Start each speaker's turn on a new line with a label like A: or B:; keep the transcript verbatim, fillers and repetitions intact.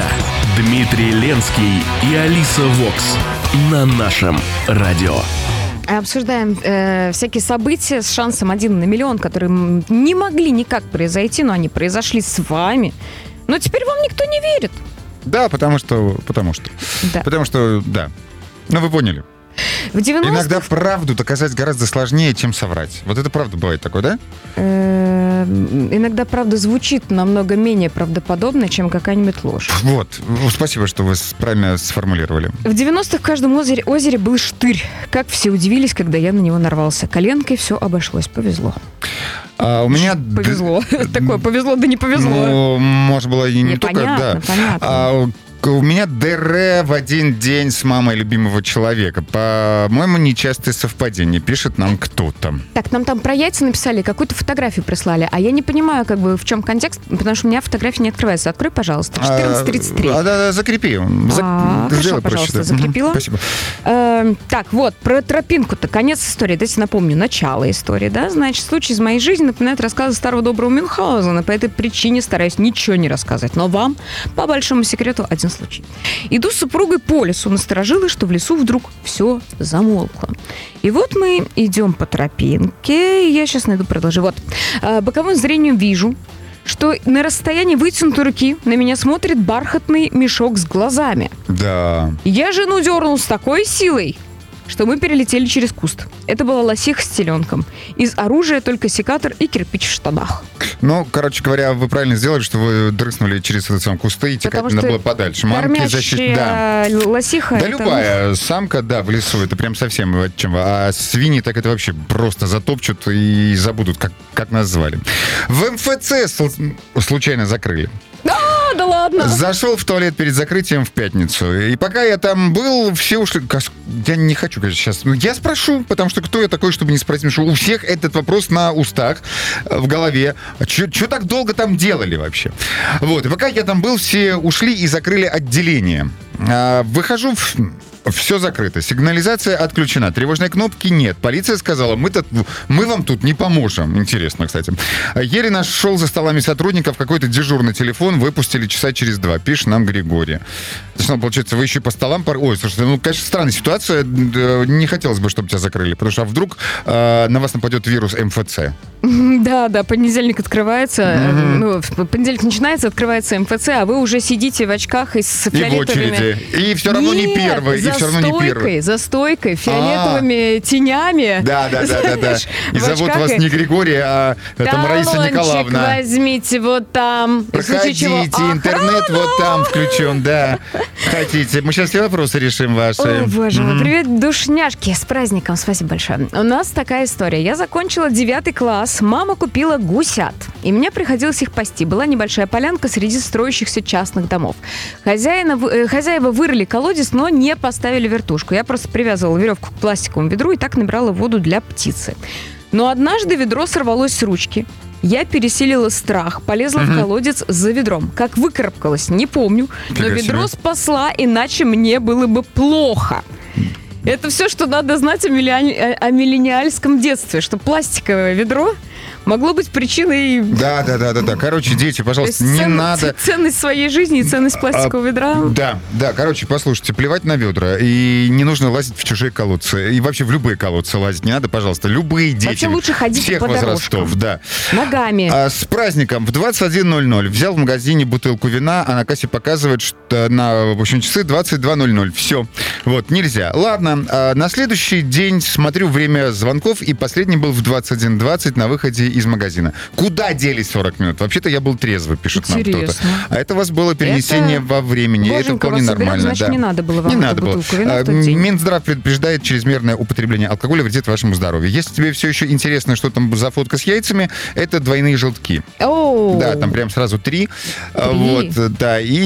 A: дня. Дмитрий Ленский и Алиса Вокс на нашем радио.
B: Обсуждаем э, всякие события с шансом один на миллион, которые не могли никак произойти, но они произошли с вами. Но теперь вам никто не верит.
C: Да, потому что... Потому что...
B: Да.
C: Потому что, да. Ну, вы поняли.
B: В девяностых...
C: Иногда правду доказать гораздо сложнее, чем соврать. Вот это правда бывает такое, да?
B: Э, иногда правда звучит намного менее правдоподобно, чем какая-нибудь ложь.
C: Вот. Спасибо, что вы правильно сформулировали.
B: В девяностых в каждом озере, озере был штырь. Как все удивились, когда я на него нарвался. Коленкой все обошлось. Повезло.
C: А у меня...
B: Повезло. Такое повезло, да не повезло.
C: Ну, может было и не только, да.
B: Понятно.
C: А, у меня ДР в один день с мамой любимого человека. По-моему, нечастое совпадение. Пишет нам кто-то.
B: Так, нам там про яйца написали, какую-то фотографию прислали. А я не понимаю, как бы, в чем контекст, потому что у меня фотография не открывается. Открой, пожалуйста. четырнадцать тридцать три.
C: А, да, да, закрепи. Зак...
B: А, хорошо, пожалуйста,
C: проще, да.
B: закрепила.
C: Угу, спасибо.
B: Э, так, вот, про тропинку-то. Конец истории. Дайте напомню, начало истории, да? Значит, случай из моей жизни напоминает рассказы старого доброго Мюнхгаузена. По этой причине стараюсь ничего не рассказывать. Но вам, по большому секрету, один случай. Иду с супругой по лесу, насторожилась, что в лесу вдруг все замолкло. И вот мы идем по тропинке, я сейчас найду продолжение. Вот, а, боковым зрением вижу, что на расстоянии вытянутой руки на меня смотрит бархатный мешок с глазами.
C: Да.
B: Я жену дернул с такой силой, что мы перелетели через куст. Это была лосиха с теленком. Из оружия только секатор и кирпич в штанах.
C: Ну, короче говоря, вы правильно сделали, что вы дрыснули через этот сам кусты и текать надо было подальше. Мамки защитить. Да.
B: Лосиха.
C: Да,
B: это...
C: любая самка, да, в лесу, это прям совсем чем. А свиньи так это вообще просто затопчут и забудут, как, как нас звали. В МФЦ случайно закрыли.
B: А, да ладно.
C: Зашел в туалет перед закрытием в пятницу. И пока я там был, все ушли. Я не хочу, конечно, сейчас. Я спрошу, потому что кто я такой, чтобы не спросить? Потому что у всех этот вопрос на устах, в голове. Что так долго там делали вообще? Вот. И пока я там был, все ушли и закрыли отделение. Выхожу в... Все закрыто. Сигнализация отключена. Тревожной кнопки нет. Полиция сказала, мы-то, мы вам тут не поможем. Интересно, кстати. Еле нашел за столами сотрудников какой-то дежурный телефон. Выпустили часа через два. Пишет нам Григорий. Что, получается, вы еще по столам... Ой, слушайте, ну, конечно, странная ситуация. Не хотелось бы, чтобы тебя закрыли. Потому что а вдруг э, на вас нападет вирус МФЦ.
B: Да, да, понедельник открывается. Mm-hmm. Ну, понедельник начинается, открывается МФЦ, а вы уже сидите в очках и с фиолетовыми...
C: И в очереди. И все равно
B: Нет,
C: не первый. И все равно не первый.
B: За стойкой, фиолетовыми А-а-а. тенями.
C: Да, да, да, да, да. И зовут вас не Григорий, а там Раиса Николаевна.
B: Возьмите вот там.
C: Проходите, интернет вот там включен, да. Хотите. Мы сейчас все вопросы решим ваши.
B: О, боже мой. Привет, душняшки. С праздником. Спасибо большое. У нас такая история. Я закончила девятый класс. Мама купила гусят. И мне приходилось их пасти. Была небольшая полянка среди строящихся частных домов. Хозяина, э, хозяева вырыли колодец, но не поставили вертушку. Я просто привязывала веревку к пластиковому ведру и так набирала воду для птицы. Но однажды ведро сорвалось с ручки. Я пересилила страх, полезла uh-huh. в колодец за ведром. Как выкарабкалась, не помню. Но Фига ведро себе. Спасла, иначе мне было бы плохо. Это все, что надо знать о, миллиани... о миллениальском детстве, что пластиковое ведро могло быть причиной...
C: Да, да, да, да, да. Короче, дети, пожалуйста, не
B: цен...
C: надо...
B: Ценность своей жизни и ценность пластикового а, ведра.
C: Да, да, короче, послушайте, плевать на ведра. И не нужно лазить в чужие колодцы. И вообще в любые колодцы лазить не надо, пожалуйста. Любые дети.
B: Вообще лучше ходить
C: всех
B: по
C: возрастов, да.
B: Ногами.
C: А, с праздником. В двадцать один ноль ноль взял в магазине бутылку вина, а на кассе показывает, что на, в общем, часы двадцать два ноль ноль. Все. Вот, нельзя. Ладно, а, на следующий день смотрю время звонков, и последний был в двадцать один двадцать на выходе из магазина. Куда делись сорок минут? Вообще-то я был трезвый, пишет
B: Интересно.
C: нам кто-то. А это у вас было перенесение это... во времени.
B: Боженька,
C: это вполне нормально.
B: Значит,
C: да.
B: не надо было вам
C: не
B: эту
C: надо
B: бутылку
C: было.
B: вина в тот день.
C: Минздрав предупреждает, чрезмерное употребление алкоголя вредит вашему здоровью. Если тебе все еще интересно, что там за фотка с яйцами, это двойные желтки.
B: Оу.
C: Да, там прям сразу три.
B: три.
C: Вот, да, и